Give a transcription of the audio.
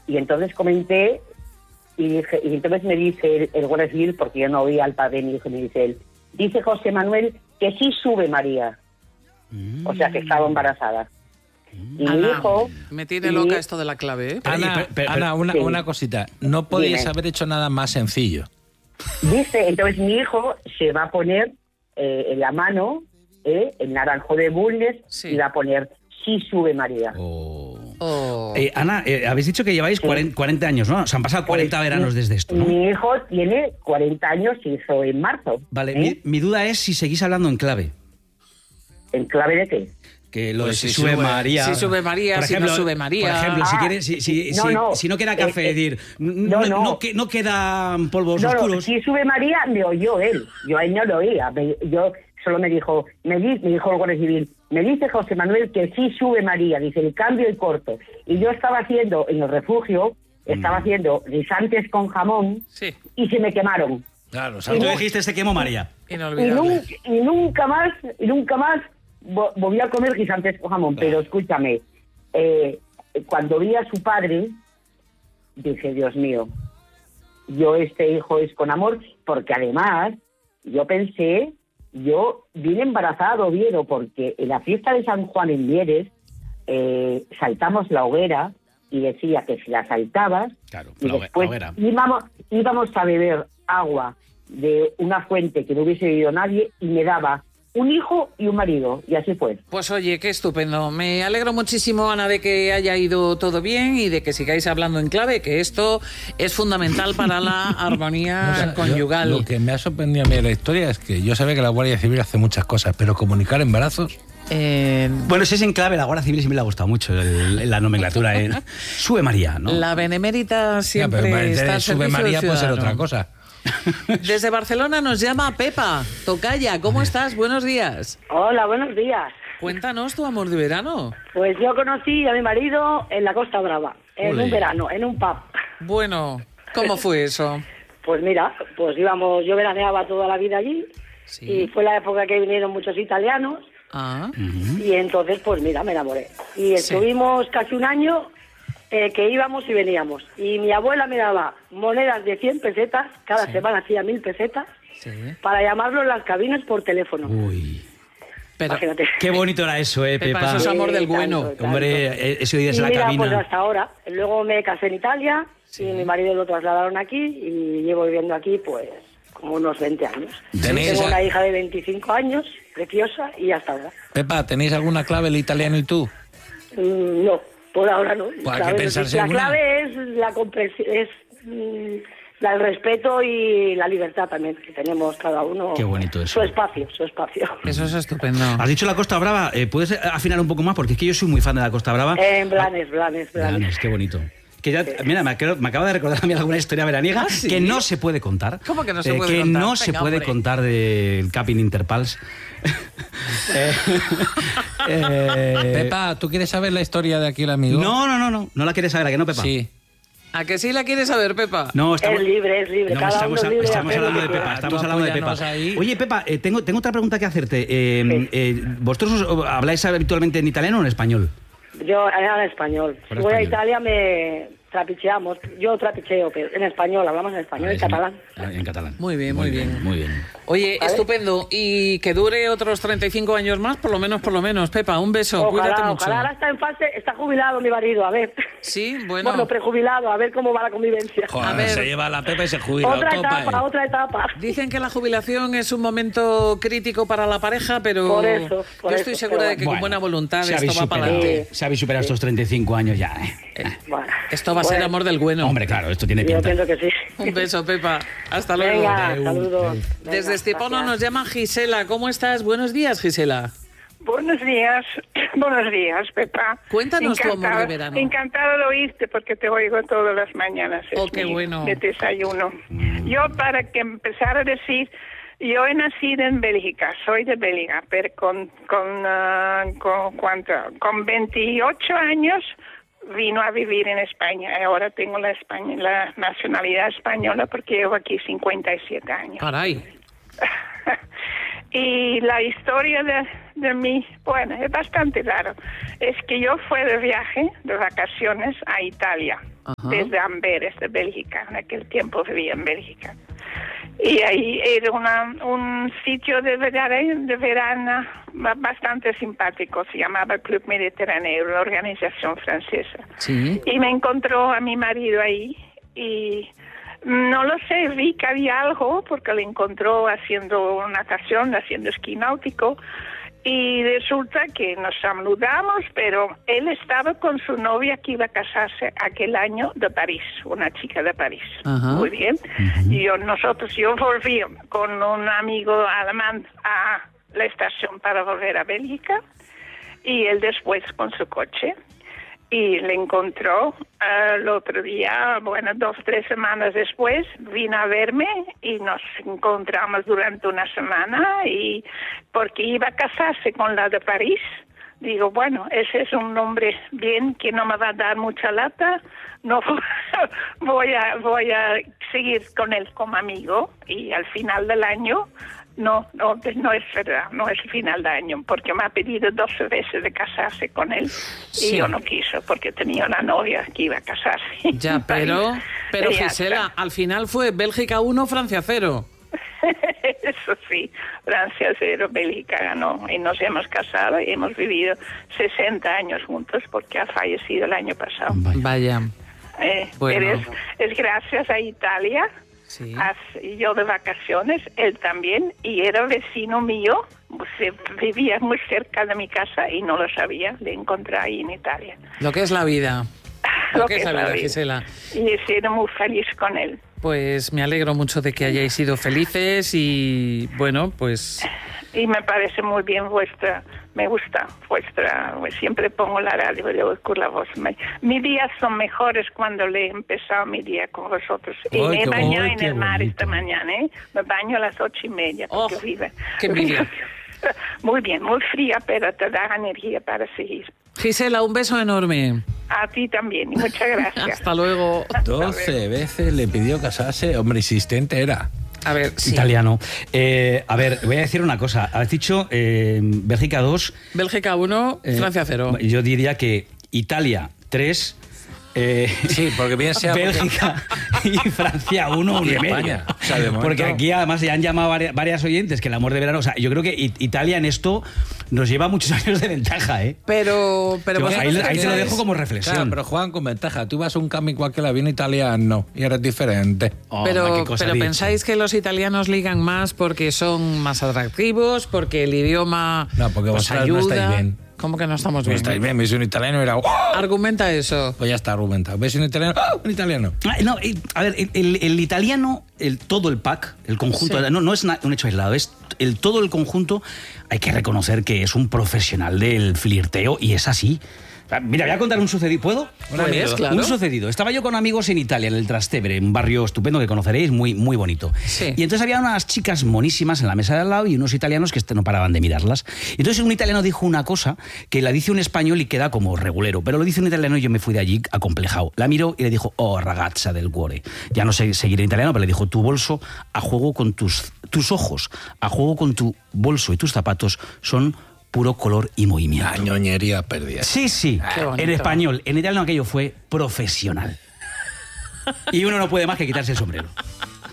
Y entonces comenté, y entonces me dice el Guardia Civil, porque yo no oía al padre de mi hijo, me dice él, dice José Manuel que sí sube María. O sea, que estaba embarazada. Y Ana, mi hijo... Me tiene loca esto de la clave, ¿eh? Ana, sí. una cosita. No podías Dime. haber hecho nada más sencillo. Dice, entonces mi hijo se va a poner en la mano, el naranjo de Bulnes, Sí. y va a poner sí sube María. Oh. Ana, habéis dicho que lleváis 40 años, ¿no? Se han pasado 40 veranos desde esto, ¿no? Mi hijo tiene 40 años, se hizo en marzo. Vale, mi duda es si seguís hablando en clave. ¿En clave de qué? Que lo Pues de si si sube sube- María. si sube María, Por si no sube María. Por ejemplo, si Ah, quiere, si no queda café, es decir, no quedan polvos No, oscuros. si sube María, me oyó él. Yo a él no lo oía. Yo solo me dijo el Guardia Civil, me dice José Manuel que sí sube María, dice el cambio y corto. Y yo estaba haciendo, en el refugio, estaba haciendo guisantes con jamón Sí, y se me quemaron. Claro, Y tú dijiste, se quemó María. inolvidable. Y nunca más volví a comer guisantes con jamón. Pero escúchame, cuando vi a su padre, dije, Dios mío, este hijo es con amor, porque además yo pensé, yo vine embarazado, Oviedo, porque en la fiesta de San Juan en Mieres saltamos la hoguera y decía que si la saltabas, Claro, y la después hoguera. íbamos a beber agua de una fuente que no hubiese bebido nadie y me daba un hijo y un marido, y así fue. Pues oye, qué estupendo. Me alegro muchísimo, Ana, de que haya ido todo bien y de que sigáis hablando en clave, que esto es fundamental para la armonía conyugal. Lo que me ha sorprendido a mí de la historia es que yo sabía que la Guardia Civil hace muchas cosas, pero comunicar embarazos... Bueno, si es en clave, la Guardia Civil siempre le ha gustado mucho la nomenclatura. Sube María, ¿no? La Benemérita siempre Ya, pero está al sube servicio María del puede ser ciudadano. otra cosa. Desde Barcelona nos llama Pepa. Tocaya, ¿cómo estás? Buenos días. Hola, buenos días. Cuéntanos tu amor de verano. Pues yo conocí a mi marido en la Costa Brava, en Ole. un verano, en un pub. Bueno, ¿cómo fue eso? Pues mira, pues yo veraneaba toda la vida allí Sí. y fue la época que vinieron muchos italianos Ah, y entonces pues mira, me enamoré. Y estuvimos casi un año que íbamos y veníamos. Y mi abuela me daba monedas de 100 pesetas, cada semana hacía 1000 pesetas, sí. para llamarlo en las cabinas por teléfono. Uy, Pero, Imagínate. qué bonito era eso, Pepa, Pepa. eso es amor del Sí, bueno. tanto. Hombre, ese día Y en la mira, cabina. pues hasta ahora. Luego me casé en Italia y mi marido lo trasladaron aquí y llevo viviendo aquí pues como unos 20 años. ¿Tenéis Tengo a- una hija de 25 años, preciosa, y hasta ahora. Pepa, ¿tenéis alguna clave el italiano y tú? No, por ahora no. Pues hay que ¿Sabes? pensarse La alguna. clave es la el respeto y la libertad también, que tenemos cada uno. Qué bonito eso. Su espacio, su espacio. Eso es estupendo. Has dicho la Costa Brava, ¿puedes afinar un poco más? Porque es que yo soy muy fan de la Costa Brava. En Blanes. Blanes, qué bonito. Que ya, mira, me acaba de recordar a mí alguna historia veraniega ¿Ah, sí? que no se puede contar. ¿Cómo que no se puede que contar? no se Venga, puede hombre. contar del Capin Interpals. Pepa, ¿tú quieres saber la historia de aquí el amigo? No la quieres saber, ¿a que no, Pepa? Sí. ¿A que sí la quieres saber, Pepa? No, estamos, Es libre. no, Cada estamos, uno es libre de estamos hacer lo hablando de que Pepa. quiera. Estamos Tú hablando de Pepa. apóyanos ahí. Oye, Pepa, tengo otra pregunta que hacerte. ¿Vosotros habláis habitualmente en italiano o en español? Yo era en español. Si Para voy a español. Italia me trapicheamos. Yo trapicheo, pero en español, hablamos en español, en catalán. En catalán. Muy bien, muy bien. Muy bien. Oye, estupendo. Y que dure otros 35 años más, por lo menos, Pepa. Un beso, cuídate mucho. Ojalá, ahora está en fase, está jubilado mi marido, a ver. Sí, bueno. Bueno, prejubilado, a ver cómo va la convivencia. Joder, A ver. se lleva la Pepa y se jubila. Otra etapa. Dicen que la jubilación es un momento crítico para la pareja, pero Por eso, yo estoy segura pero de que con buena voluntad se esto habéis va para superado- adelante. Se habéis superado estos 35 años ya. Bueno, Esto va a ser amor del bueno. Hombre, claro, esto tiene yo pinta. pienso que sí. Un beso, Pepa. Hasta luego. Venga, saludos. Desde Venga, Estepona gracias. nos llama Gisela. ¿Cómo estás? Buenos días, Gisela. Buenos días, Pepa. Cuéntanos tu amor de verano. Encantada de oírte porque te oigo todas las mañanas. Oh, es qué bueno. De desayuno. Yo, para que empezar a decir, yo he nacido en Bélgica, soy de Bélgica, pero con 28 años vino a vivir en España. Ahora tengo la nacionalidad española porque llevo aquí 57 años. Caray. Y la historia de mí, bueno, es bastante raro. Es que yo fui de viaje, de vacaciones, a Italia. desde Amberes, de Bélgica. En aquel tiempo vivía en Bélgica. Y ahí era un sitio de verano bastante simpático. Se llamaba Club Mediterráneo, una organización francesa. Sí. Y me encontró a mi marido ahí y no lo sé, vi que había algo porque le encontró haciendo natación, haciendo esquí náutico. Y resulta que nos saludamos, pero él estaba con su novia que iba a casarse aquel año de París, una chica de París. Ajá. Muy bien. Y yo volví con un amigo alemán a la estación para volver a Bélgica y él después con su coche. Y le encontró el otro día, 2 o 3 semanas después, vino a verme y nos encontramos durante una semana y porque iba a casarse con la de París, digo, bueno, ese es un hombre bien que no me va a dar mucha lata, no voy a seguir con él como amigo y al final del año no es verdad, no es el final de año, porque me ha pedido 12 veces de casarse con él y yo no quiso porque tenía una novia que iba a casarse. Ya, pero Gisela, al final fue Bélgica 1, Francia 0. Eso sí, Francia 0, Bélgica ganó y nos hemos casado y hemos vivido 60 años juntos porque ha fallecido el año pasado. Vaya. Pero es gracias a Italia. Sí. Yo de vacaciones, él también, y era vecino mío, vivía muy cerca de mi casa y no lo sabía, le encontré ahí en Italia. Lo que es la vida. Lo que es la vida, Gisela. Y he sido muy feliz con él. Pues me alegro mucho de que hayáis sido felices y bueno, pues... Y me parece muy bien me gusta vuestra, siempre pongo la radio y oigo la voz. Mis días son mejores cuando le he empezado mi día con vosotros. Y me he bañado en el mar esta mañana, ¿eh? Me baño a las 8:30 porque vive. ¡Qué envidia! Muy bien, muy fría, pero te da energía para seguir. Gisela, un beso enorme. A ti también, y muchas gracias. Hasta luego. 12 veces le pidió casarse, hombre, insistente era. A ver, sí. Italiano. A ver, voy a decir una cosa. Has dicho Bélgica 2. Bélgica 1, Francia 0. Yo diría que Italia 3. Sí, porque bien sea Bélgica y Francia 1 y España. O sea, de momento... Porque aquí además ya han llamado varias oyentes que el amor de verano. O sea, yo creo que Italia en esto nos lleva muchos años de ventaja, ¿eh? Pero ahí te lo dejo como reflexión. Claro, pero juegan con ventaja. Tú vas a un camping cualquiera bien italiano y eres diferente. Pero pensáis que los italianos ligan más porque son más atractivos, porque el idioma no, porque vosotros ayuda. No estáis bien. ¿Cómo que no estamos bien? No estáis bien. Ves un italiano y era... Argumenta eso. Pues ya está argumentado. ¿Ves un italiano? Un italiano. No, a ver, el italiano, todo el pack, el conjunto, sí. No es un hecho aislado, es todo el conjunto. Hay que reconocer que es un profesional del flirteo y es así. Mira, voy a contar un sucedido. ¿Puedo? Claro. Un sucedido. Estaba yo con amigos en Italia, en el Trastevere, un barrio estupendo que conoceréis, muy, muy bonito. Sí. Y entonces había unas chicas monísimas en la mesa de al lado y unos italianos que no paraban de mirarlas. Y entonces un italiano dijo una cosa que la dice un español y queda como regulero, pero lo dice un italiano y yo me fui de allí acomplejado. La miró y le dijo, oh, ragazza del cuore. Ya no sé seguir en italiano, pero le dijo, tu bolso a juego con tus ojos, a juego con tu bolso y tus zapatos son puro color y movimiento. La ñoñería perdida. Sí. En español. En italiano aquello fue profesional. Y uno no puede más que quitarse el sombrero.